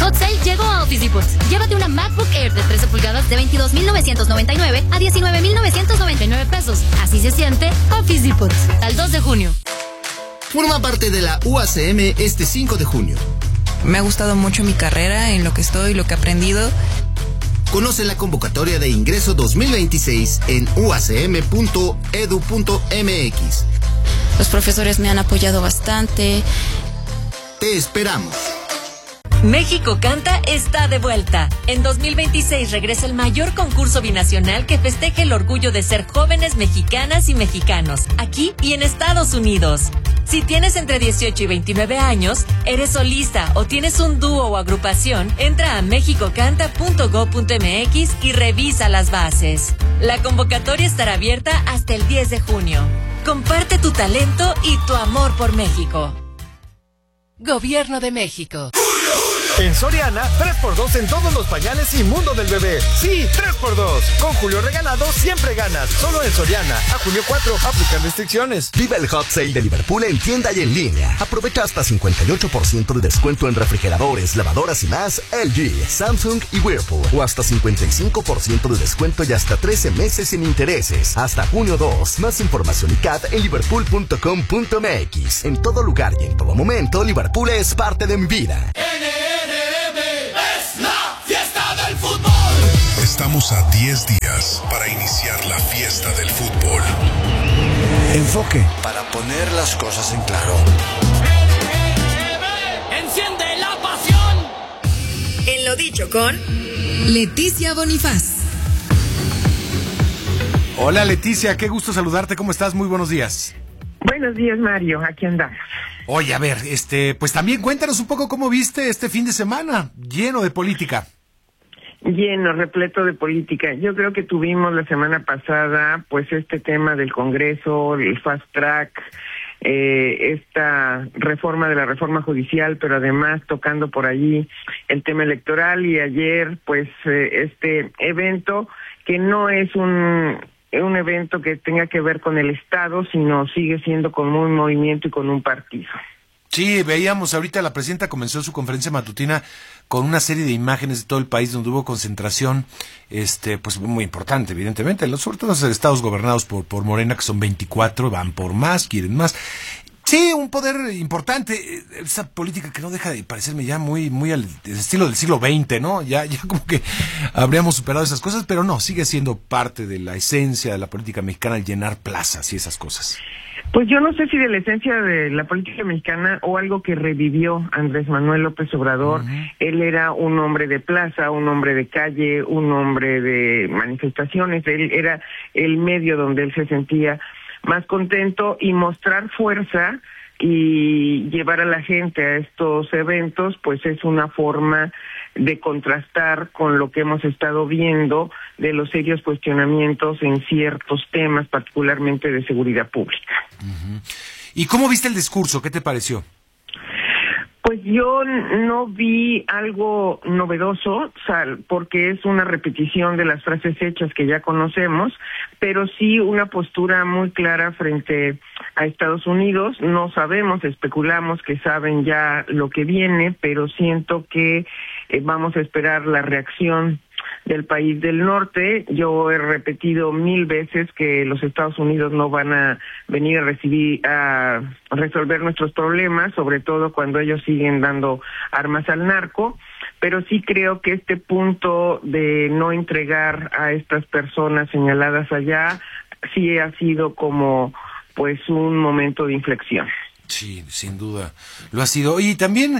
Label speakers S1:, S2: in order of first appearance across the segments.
S1: Hot Sale llegó a Office Depot. Llévate una MacBook Air de 13 pulgadas de $22,999 a $19,999 pesos. Así se siente Office Depot. Al 2 de junio.
S2: Forma parte de la UACM este 5 de junio.
S3: Me ha gustado mucho mi carrera, en lo que estoy, lo que he aprendido.
S2: Conoce la convocatoria de ingreso 2026 en uacm.edu.mx.
S3: Los profesores me han apoyado bastante.
S2: Te esperamos.
S4: México Canta está de vuelta. En 2026 regresa el mayor concurso binacional que festeja el orgullo de ser jóvenes mexicanas y mexicanos, aquí y en Estados Unidos. Si tienes entre 18 y 29 años, eres solista o tienes un dúo o agrupación, entra a mexicocanta.go.mx y revisa las bases. La convocatoria estará abierta hasta el 10 de junio. Comparte tu talento y tu amor por México.
S5: Gobierno de México.
S6: En Soriana, 3x2 en todos los pañales y mundo del bebé. Sí, 3x2. Con Julio Regalado siempre ganas. Solo en Soriana. A junio 4, aplican restricciones.
S7: Vive el Hot Sale de Liverpool en tienda y en línea. Aprovecha hasta 58% de descuento en refrigeradores, lavadoras y más LG, Samsung y Whirlpool. O hasta 55% de descuento y hasta 13 meses sin intereses. Hasta junio 2. Más información y CAT en liverpool.com.mx. En todo lugar y en todo momento, Liverpool es parte de mi vida.
S8: Estamos a 10 días para iniciar la fiesta del fútbol.
S9: Enfoque para poner las cosas en claro.
S10: ¡Enciende la pasión!
S4: En lo dicho con
S5: Leticia Bonifaz.
S11: Hola Leticia, qué gusto saludarte, ¿cómo estás? Muy buenos días.
S12: Buenos días, Mario, aquí andamos.
S11: Oye, a ver, pues también cuéntanos un poco cómo viste este fin de semana, lleno de política.
S12: Lleno, repleto de política. Yo creo que tuvimos la semana pasada, pues este tema del Congreso, el fast track, esta reforma de la reforma judicial, pero además tocando por allí el tema electoral, y ayer, pues este evento que no es un evento que tenga que ver con el Estado, sino sigue siendo con un movimiento y con un partido.
S11: Sí, veíamos ahorita la presidenta comenzó su conferencia matutina con una serie de imágenes de todo el país donde hubo concentración, pues muy importante, evidentemente, sobre todo los estados gobernados por Morena, que son 24, van por más, quieren más. Sí, un poder importante, esa política que no deja de parecerme ya muy al estilo del siglo XX, ¿no? Ya como que habríamos superado esas cosas, pero no, sigue siendo parte de la esencia de la política mexicana el llenar plazas y esas cosas.
S12: Pues yo no sé si de la esencia de la política mexicana o algo que revivió Andrés Manuel López Obrador. Uh-huh. Él era un hombre de plaza, un hombre de calle, un hombre de manifestaciones. Él era el medio donde él se sentía más contento, y mostrar fuerza y llevar a la gente a estos eventos, pues es una forma de contrastar con lo que hemos estado viendo de los serios cuestionamientos en ciertos temas, particularmente de seguridad pública.
S11: Uh-huh. ¿Y cómo viste el discurso? ¿Qué te pareció?
S12: Pues yo no vi algo novedoso, porque es una repetición de las frases hechas que ya conocemos, pero sí una postura muy clara frente a Estados Unidos. No sabemos, especulamos que saben ya lo que viene, pero siento que vamos a esperar la reacción del país del norte. Yo he repetido 1000 veces que los Estados Unidos no van a venir a resolver nuestros problemas, sobre todo cuando ellos siguen dando armas al narco, pero sí creo que este punto de no entregar a estas personas señaladas allá sí ha sido como pues un momento de inflexión.
S11: Sí, sin duda lo ha sido. Y también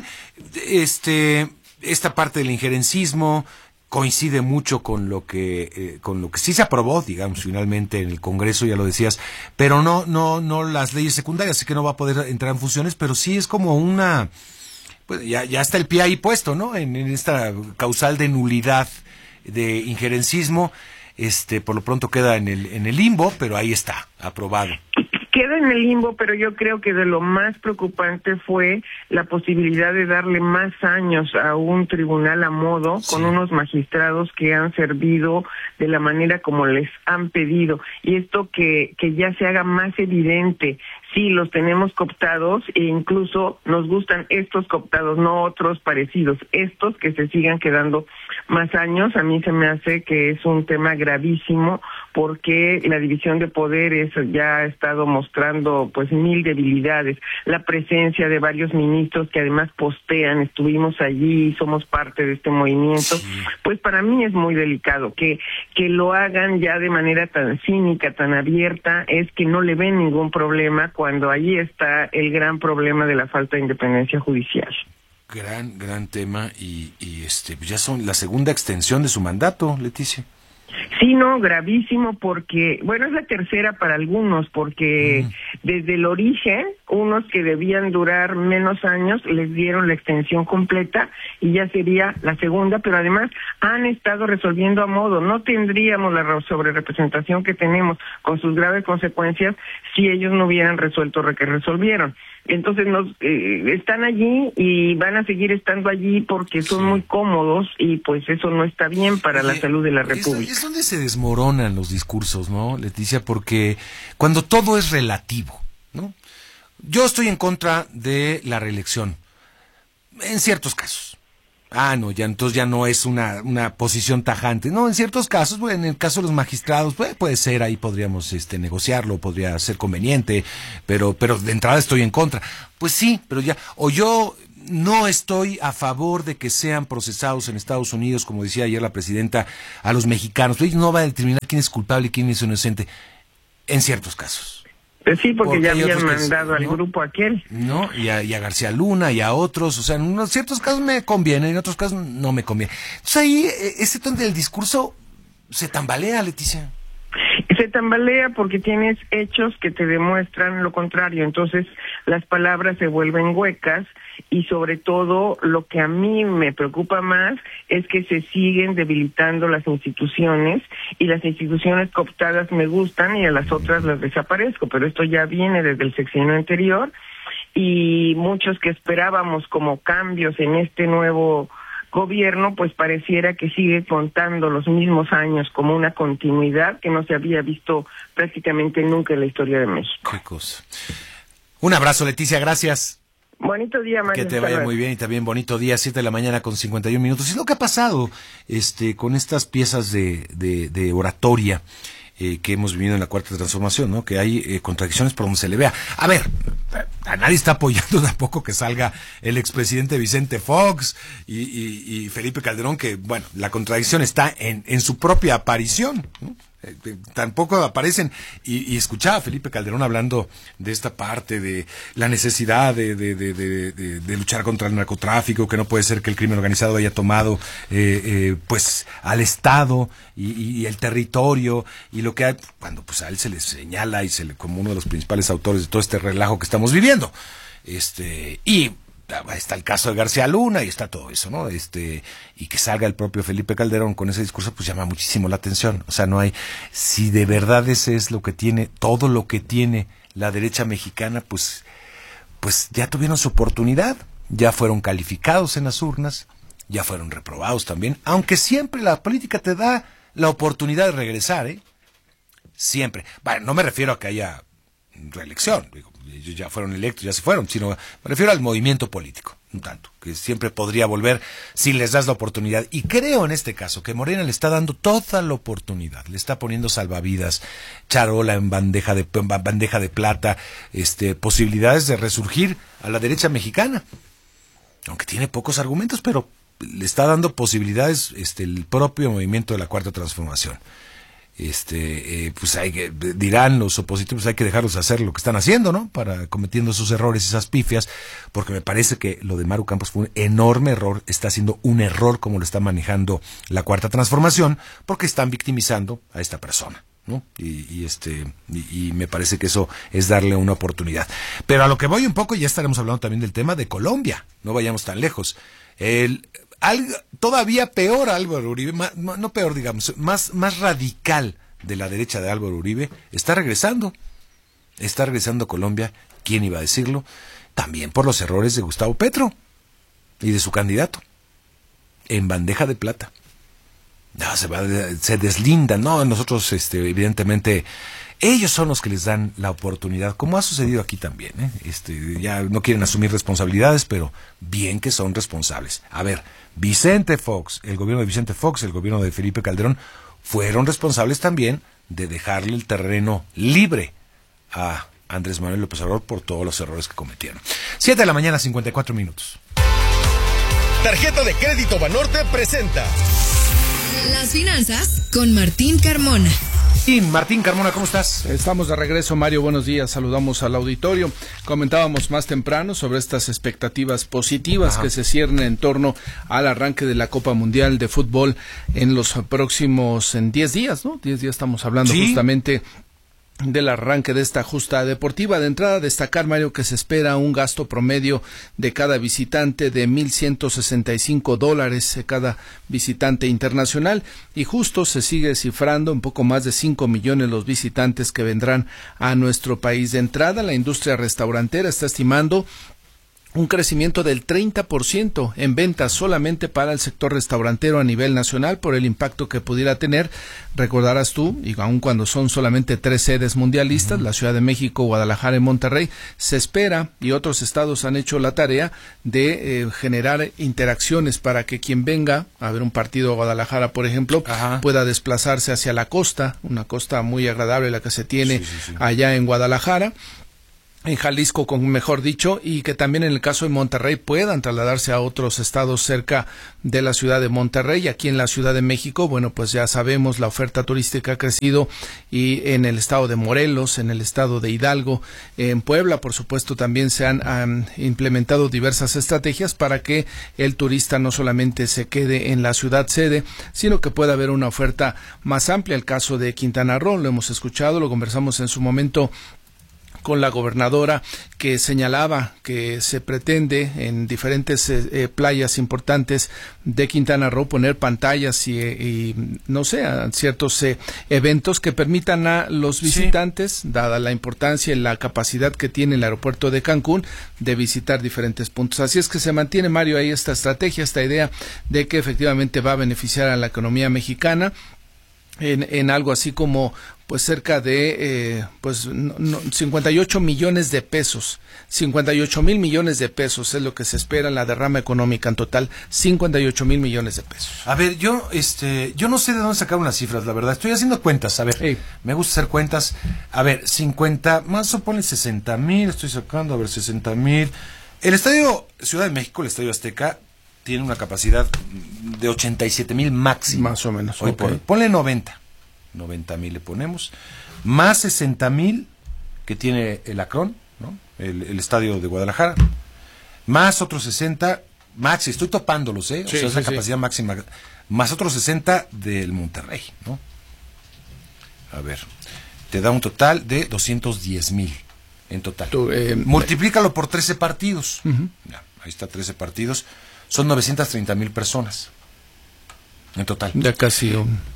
S11: esta parte del injerencismo coincide mucho con lo que sí se aprobó, digamos, finalmente en el Congreso, ya lo decías, pero no las leyes secundarias, así que no va a poder entrar en funciones, pero sí es como una, pues ya está el pie ahí puesto, ¿no? En esta causal de nulidad de injerencismo, por lo pronto queda en el limbo, pero ahí está, aprobado.
S12: Queda en el limbo, pero yo creo que de lo más preocupante fue la posibilidad de darle más años a un tribunal a modo, con unos magistrados que han servido de la manera como les han pedido, y esto que ya se haga más evidente. Sí, los tenemos cooptados e incluso nos gustan estos cooptados, no otros parecidos. Estos que se sigan quedando más años, a mí se me hace que es un tema gravísimo, porque la división de poderes ya ha estado mostrando pues 1000 debilidades. La presencia de varios ministros que además postean, estuvimos allí, somos parte de este movimiento, pues para mí es muy delicado. Que lo hagan ya de manera tan cínica, tan abierta, es que no le ven ningún problema, cuando allí está el gran problema de la falta de independencia judicial.
S11: Gran tema, y pues ya son la segunda extensión de su mandato, Leticia.
S12: Sí, no, gravísimo, porque, bueno, es la tercera para algunos, porque desde el origen, unos que debían durar menos años, les dieron la extensión completa y ya sería la segunda, pero además han estado resolviendo a modo. No tendríamos la sobrerepresentación que tenemos, con sus graves consecuencias, si ellos no hubieran resuelto lo que resolvieron. Entonces están allí y van a seguir estando allí porque son muy cómodos, y pues eso no está bien para la salud de la República.
S11: Es donde se desmoronan los discursos, ¿no, Leticia? Porque cuando todo es relativo, ¿no? Yo estoy en contra de la reelección, en ciertos casos. Entonces ya no es una posición tajante. No, en ciertos casos, bueno, en el caso de los magistrados, puede ser, ahí podríamos negociarlo, podría ser conveniente, pero de entrada estoy en contra. Pues sí, pero ya, o yo no estoy a favor de que sean procesados en Estados Unidos, como decía ayer la presidenta, a los mexicanos. Ellos no van a determinar quién es culpable y quién es inocente, en ciertos casos.
S12: Pues sí, porque ya habían mandado al grupo aquel.
S11: No, y a García Luna y a otros, o sea, en ciertos casos me conviene, en otros casos no me conviene. Entonces ahí, ese tono del discurso se tambalea, Leticia.
S12: Se tambalea porque tienes hechos que te demuestran lo contrario, entonces las palabras se vuelven huecas, y sobre todo lo que a mí me preocupa más es que se siguen debilitando las instituciones, y las instituciones cooptadas me gustan y a las otras las desaparezco, pero esto ya viene desde el sexenio anterior, y muchos que esperábamos como cambios en este nuevo gobierno, pues pareciera que sigue contando los mismos años como una continuidad que no se había visto prácticamente nunca en la historia de México.
S11: Qué cosa. Un abrazo, Leticia, gracias.
S12: Bonito día, Mario.
S11: Que te vaya muy bien, y también bonito día, 7 de la mañana con 51 minutos. Es lo que ha pasado con estas piezas de oratoria que hemos vivido en la Cuarta Transformación, ¿no? Que hay contradicciones por donde se le vea. A ver, a nadie está apoyando tampoco que salga el expresidente Vicente Fox y Felipe Calderón, que, bueno, la contradicción está en su propia aparición, ¿no? Tampoco aparecen, y escuchaba a Felipe Calderón hablando de esta parte de la necesidad de luchar contra el narcotráfico, que no puede ser que el crimen organizado haya tomado pues al Estado y el territorio, y lo que hay, cuando pues a él se le señala y como uno de los principales autores de todo este relajo que estamos viviendo, y está el caso de García Luna y está todo eso, ¿no? Y que salga el propio Felipe Calderón con ese discurso, pues llama muchísimo la atención. O sea, no hay, si de verdad ese es lo que tiene, todo lo que tiene la derecha mexicana, pues ya tuvieron su oportunidad, ya fueron calificados en las urnas, ya fueron reprobados también, aunque siempre la política te da la oportunidad de regresar, siempre. Bueno, no me refiero a que haya reelección, digo, ellos ya fueron electos, ya se fueron, sino me refiero al movimiento político, un tanto, que siempre podría volver si les das la oportunidad. Y creo en este caso que Morena le está dando toda la oportunidad, le está poniendo salvavidas, charola en bandeja de plata, posibilidades de resurgir a la derecha mexicana, aunque tiene pocos argumentos, pero le está dando posibilidades el propio movimiento de la Cuarta Transformación. Pues dirán los opositores, hay que dejarlos hacer lo que están haciendo, ¿no? Para cometiendo esos errores, esas pifias, porque me parece que lo de Maru Campos fue un enorme error, está siendo un error como lo está manejando la Cuarta Transformación, porque están victimizando a esta persona, ¿no? Y me parece que eso es darle una oportunidad. Pero a lo que voy un poco, ya estaremos hablando también del tema de Colombia, no vayamos tan lejos. Todavía peor Álvaro Uribe, no peor, digamos, más radical de la derecha de Álvaro Uribe, está regresando. está regresando a Colombia, ¿quién iba a decirlo? También por los errores de Gustavo Petro y de su candidato, en bandeja de plata. No, se deslindan, no, nosotros evidentemente ellos son los que les dan la oportunidad, como ha sucedido aquí también, ya no quieren asumir responsabilidades, pero bien que son responsables. A ver, Vicente Fox, el gobierno de Vicente Fox, el gobierno de Felipe Calderón, fueron responsables también de dejarle el terreno libre a Andrés Manuel López Obrador por todos los errores que cometieron. 7 de la mañana, 54 minutos.
S13: Tarjeta de Crédito Banorte presenta
S5: Las finanzas con Martín Carmona.
S11: Martín Carmona, ¿cómo estás?
S14: Estamos de regreso, Mario, buenos días, saludamos al auditorio. Comentábamos más temprano sobre estas expectativas positivas que se ciernen en torno al arranque de la Copa Mundial de Fútbol en los próximos 10 días, ¿no? 10 días estamos hablando justamente del arranque de esta justa deportiva. De entrada, destacar, Mario, que se espera un gasto promedio de cada visitante de $1,165 cada visitante internacional, y justo se sigue cifrando un poco más de 5 millones los visitantes que vendrán a nuestro país. De entrada, la industria restaurantera está estimando un crecimiento del 30% en ventas solamente para el sector restaurantero a nivel nacional por el impacto que pudiera tener. Recordarás tú, y aun cuando son solamente 3 sedes mundialistas, la Ciudad de México, Guadalajara y Monterrey, se espera, y otros estados han hecho la tarea de generar interacciones para que quien venga a ver un partido a Guadalajara, por ejemplo, pueda desplazarse hacia la costa, una costa muy agradable la que se tiene allá en Guadalajara, en Jalisco, mejor dicho, y que también en el caso de Monterrey puedan trasladarse a otros estados cerca de la ciudad de Monterrey. Aquí en la Ciudad de México, bueno, pues ya sabemos, la oferta turística ha crecido, y en el estado de Morelos, en el estado de Hidalgo, en Puebla, por supuesto, también se han implementado diversas estrategias para que el turista no solamente se quede en la ciudad sede, sino que pueda haber una oferta más amplia. El caso de Quintana Roo, lo hemos escuchado, lo conversamos en su momento con la gobernadora, que señalaba que se pretende en diferentes playas importantes de Quintana Roo poner pantallas y no sé, ciertos eventos que permitan a los visitantes, dada la importancia y la capacidad que tiene el aeropuerto de Cancún, de visitar diferentes puntos. Así es que se mantiene, Mario, ahí esta estrategia, esta idea de que efectivamente va a beneficiar a la economía mexicana en algo así como pues cerca de 58 millones de pesos, 58,000 millones de pesos es lo que se espera en la derrama económica en total, 58,000 millones de pesos.
S11: A ver, yo no sé de dónde sacaron las cifras, la verdad. Estoy haciendo cuentas, a ver, me gusta hacer cuentas. A ver, 50, más o ponle 60,000, estoy sacando, a ver, 60,000. El Estadio Ciudad de México, el Estadio Azteca, tiene una capacidad de 87,000 máximo.
S14: Más o menos.
S11: Ponle 90,000 le ponemos, más 60,000 que tiene el Akron, ¿no? El estadio de Guadalajara, más otros 60, máximo, estoy topándolos, o sea, es la capacidad máxima, más otros 60 del Monterrey, ¿no? A ver, te da un total de 210,000 en total. Multiplícalo por 13 partidos. Ya, ahí está, 13 partidos, son 930,000 personas en total.
S14: Ya casi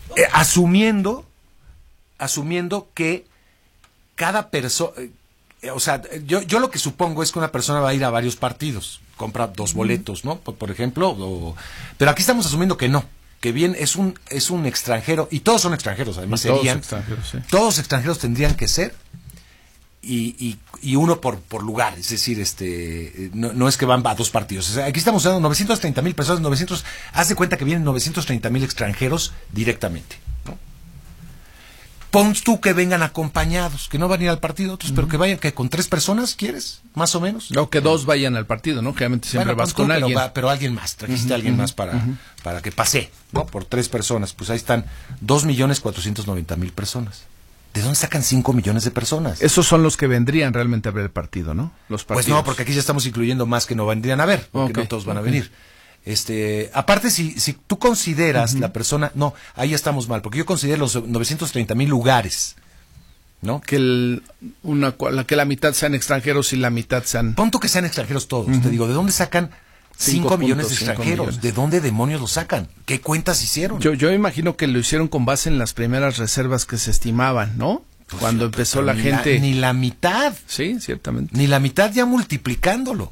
S11: asumiendo que cada persona, o sea, yo lo que supongo es que una persona va a ir a varios partidos, compra 2 boletos, ¿no? Por ejemplo, pero aquí estamos asumiendo que no, que bien es un extranjero, y todos son extranjeros, además todos extranjeros tendrían que ser, y uno por lugar, es decir, no es que van a 2 partidos. O sea, aquí estamos usando 930,000 personas, haz de cuenta que vienen 930,000 extranjeros directamente, ¿no? Pon tú que vengan acompañados, que no van a ir al partido otros, pero que vayan, que con 3 personas, ¿quieres? Más o menos.
S14: No, que 2 vayan al partido, ¿no? Que obviamente siempre vas con alguien.
S11: Pero alguien más, trajiste a alguien más para que pase, ¿no? Por 3 personas, pues ahí están 2,490,000 personas. ¿De dónde sacan 5 millones de personas?
S14: Esos son los que vendrían realmente a ver el partido, ¿no? Los partidos.
S11: Pues no, porque aquí ya estamos incluyendo más que no vendrían a ver, porque no todos van a venir. Aparte, si tú consideras la persona, no, ahí estamos mal, porque yo considero los 930,000 lugares, ¿no?
S14: Que la mitad sean extranjeros y la mitad sean...
S11: Pon tú que sean extranjeros todos, te digo, ¿de dónde sacan 5 millones de extranjeros? Millones. ¿De dónde demonios los sacan? ¿Qué cuentas hicieron?
S14: Yo imagino que lo hicieron con base en las primeras reservas que se estimaban, ¿no?
S11: Pues
S14: cuando empezó la gente...
S11: Ni la mitad.
S14: Sí, ciertamente.
S11: Ni la mitad ya multiplicándolo.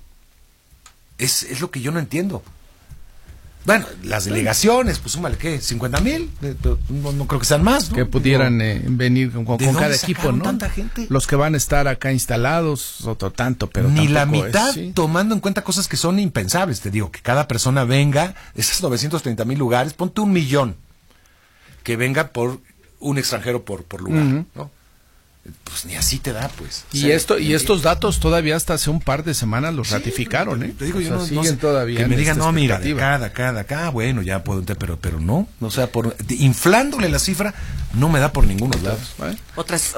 S11: Es lo que yo no entiendo. Bueno, las delegaciones, pues súmale, ¿qué? ¿50,000? No creo que sean más, ¿no?
S14: Que pudieran venir con cada equipo, ¿no?
S11: Tanta gente?
S14: Los que van a estar acá instalados, otro tanto, pero
S11: ni la mitad,
S14: ¿sí?
S11: Tomando en cuenta cosas que son impensables, te digo, que cada persona venga, esos 930,000 lugares, ponte 1,000,000, que venga por un extranjero por lugar, ¿no? Pues ni así te da, pues.
S14: Y estos datos todavía hasta hace un par de semanas los ratificaron, ¿eh?
S11: Te digo, yo
S14: siguen
S11: sé,
S14: todavía.
S11: Que me digan, no, mira, de acá, bueno, ya puedo entender, pero no, o sea, inflándole la cifra, no me da por ninguno lados.
S15: ¿Vale? Otras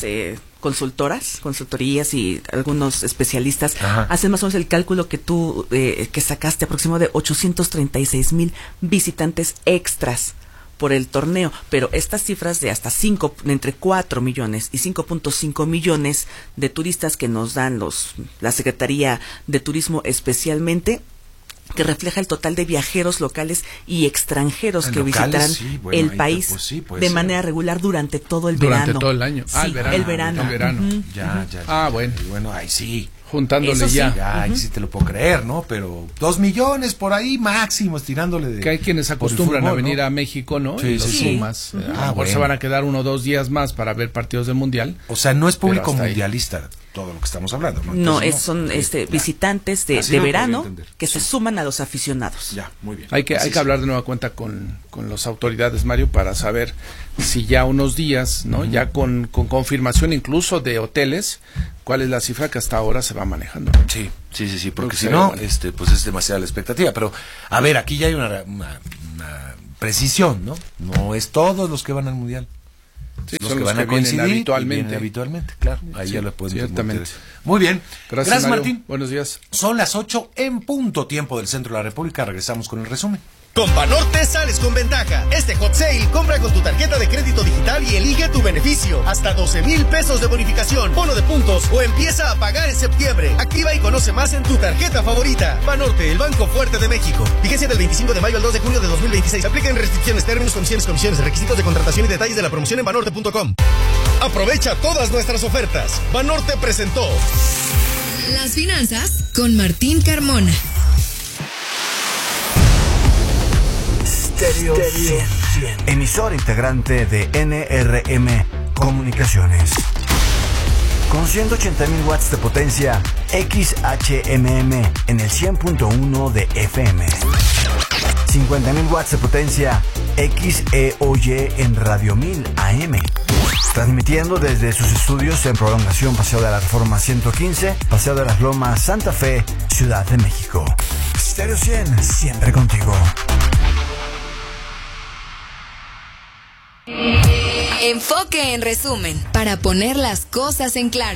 S15: consultorías y algunos especialistas hacen más o menos el cálculo que tú que sacaste, aproximado de 836,000 visitantes extras por el torneo, pero estas cifras de hasta entre 4 millones y 5.5 millones de turistas que nos dan la Secretaría de Turismo especialmente, que refleja el total de viajeros locales y extranjeros que visitarán el país de manera regular durante todo el verano.
S14: Durante todo el año.
S15: Sí, el verano.
S11: Ya. Bueno, ahí sí.
S14: Juntándole
S11: ahí sí te lo puedo creer, ¿no? Pero 2 millones por ahí máximo, estirándole
S14: que hay quienes acostumbran a venir a México, ¿no?
S11: Sí,
S14: y los sumas. Se van a quedar 1 o 2 días más para ver partidos del Mundial.
S11: O sea, no es público mundialista todo lo que estamos hablando, ¿no?
S15: Entonces, son visitantes de verano que se suman a los aficionados.
S11: Ya, muy bien.
S14: Hay que hablar de nueva cuenta con las autoridades, Mario, para saber si ya unos días, ¿no? Ya con confirmación incluso de hoteles, cuál es la cifra que hasta ahora se va manejando.
S11: Sí, porque si no, pues es demasiada la expectativa. Pero, a ver, aquí ya hay una precisión, ¿no? No es todos los que van al Mundial.
S14: Sí,
S11: los que van a coincidir
S14: habitualmente,
S11: claro. Ahí ya lo pueden
S14: ciertamente.
S11: Muy bien.
S14: Gracias,
S11: Martín.
S14: Buenos días.
S11: Son las 8 en punto, tiempo del centro de la República. Regresamos con el resumen.
S13: Con Banorte sales con ventaja. Este hot sale, compra con tu tarjeta de crédito digital y elige tu beneficio. Hasta 12,000 pesos de bonificación, bono de puntos o empieza a pagar en septiembre. Activa y conoce más en tu tarjeta favorita. Banorte, el banco fuerte de México. Vigencia del 25 de mayo al 2 de junio de 2026. Apliquen restricciones, términos, condiciones, requisitos de contratación y detalles de la promoción en banorte.com. Aprovecha todas nuestras ofertas. Banorte presentó
S5: Las finanzas con Martín Carmona.
S9: Stereo 100, emisora integrante de NRM Comunicaciones. Con 180,000 watts de potencia, XHMM en el 100.1 de FM. 50,000 watts de potencia, XEOY en Radio 1000 AM. Transmitiendo desde sus estudios en Prolongación Paseo de la Reforma 115, Paseo de las Lomas, Santa Fe, Ciudad de México. Stereo 100, siempre contigo.
S5: Enfoque en resumen, para poner las cosas en claro.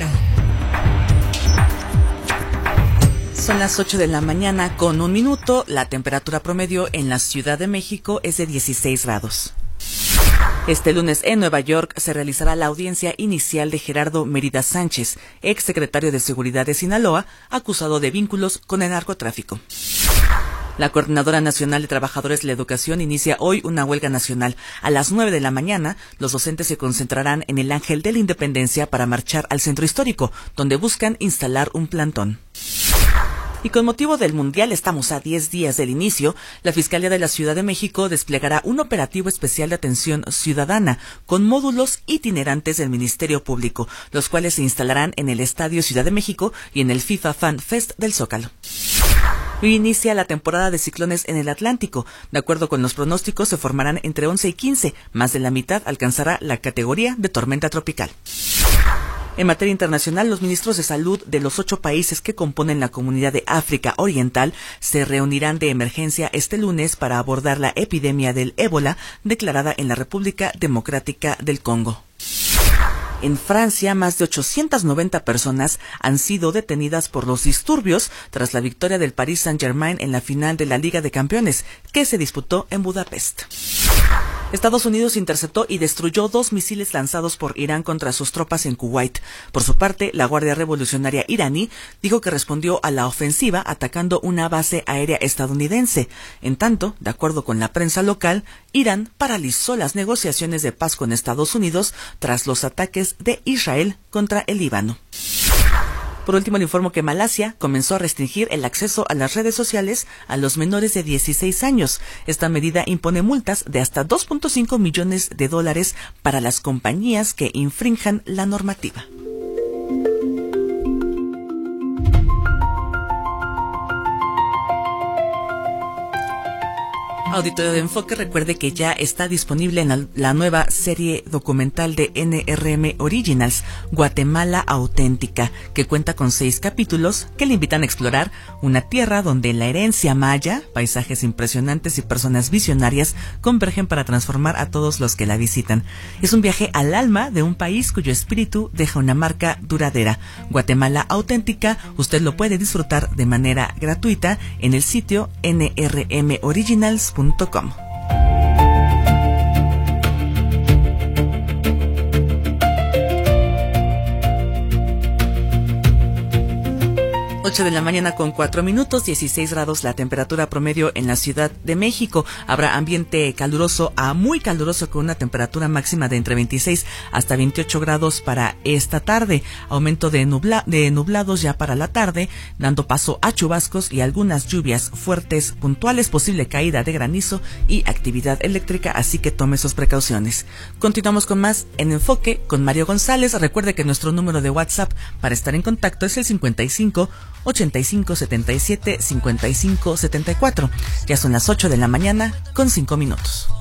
S15: Son las 8 de la mañana con 1 minuto. La temperatura promedio en la Ciudad de México es de 16 grados. Este lunes en Nueva York se realizará la audiencia inicial de Gerardo Mérida Sánchez, ex secretario de Seguridad de Sinaloa, acusado de vínculos con el narcotráfico. La Coordinadora Nacional de Trabajadores de la Educación inicia hoy una huelga nacional. A las 9 de la mañana, los docentes se concentrarán en el Ángel de la Independencia para marchar al centro histórico, donde buscan instalar un plantón. Y con motivo del Mundial, estamos a 10 días del inicio, la Fiscalía de la Ciudad de México desplegará un operativo especial de atención ciudadana con módulos itinerantes del Ministerio Público, los cuales se instalarán en el Estadio Ciudad de México y en el FIFA Fan Fest del Zócalo. Hoy inicia la temporada de ciclones en el Atlántico. De acuerdo con los pronósticos, se formarán entre 11 y 15. Más de la mitad alcanzará la categoría de tormenta tropical. En materia internacional, los ministros de salud de los 8 países que componen la Comunidad de África Oriental se reunirán de emergencia este lunes para abordar la epidemia del ébola declarada en la República Democrática del Congo. En Francia, más de 890 personas han sido detenidas por los disturbios tras la victoria del Paris Saint-Germain en la final de la Liga de Campeones, que se disputó en Budapest. Estados Unidos interceptó y destruyó 2 misiles lanzados por Irán contra sus tropas en Kuwait. Por su parte, la Guardia Revolucionaria iraní dijo que respondió a la ofensiva atacando una base aérea estadounidense. En tanto, de acuerdo con la prensa local, Irán paralizó las negociaciones de paz con Estados Unidos tras los ataques de Israel contra el Líbano. Por último, le informo que Malasia comenzó a restringir el acceso a las redes sociales a los menores de 16 años. Esta medida impone multas de hasta $2.5 millones para las compañías que infrinjan la normativa. Auditorio de Enfoque, recuerde que ya está disponible en la nueva serie documental de NRM Originals, Guatemala Auténtica, que cuenta con 6 capítulos que le invitan a explorar una tierra donde la herencia maya, paisajes impresionantes y personas visionarias convergen para transformar a todos los que la visitan. Es un viaje al alma de un país cuyo espíritu deja una marca duradera. Guatemala Auténtica, usted lo puede disfrutar de manera gratuita en el sitio nrmoriginals.com. 8 de la mañana con 4 minutos, 16 grados la temperatura promedio en la Ciudad de México. Habrá ambiente caluroso a muy caluroso con una temperatura máxima de entre 26 hasta 28 grados para esta tarde. Aumento de nublados ya para la tarde, dando paso a chubascos y algunas lluvias fuertes puntuales, posible caída de granizo y actividad eléctrica, así que tome sus precauciones. Continuamos con más en Enfoque con Mario González. Recuerde que nuestro número de WhatsApp para estar en contacto es el 55 85 77 55 74. Ya son las 8 de la mañana con 5 minutos.